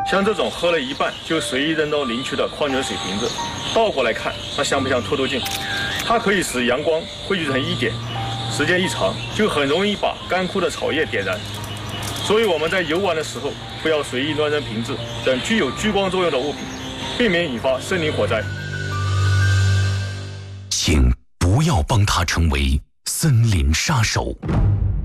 像这种喝了一半就随意扔到林区的矿泉水瓶子，倒过来看，它像不像透镜？它可以使阳光汇聚成一点，时间一长，就很容易把干枯的草叶点燃。所以我们在游玩的时候，不要随意乱扔瓶子等具有聚光作用的物品，避免引发森林火灾。 请不要帮他成为森林杀手。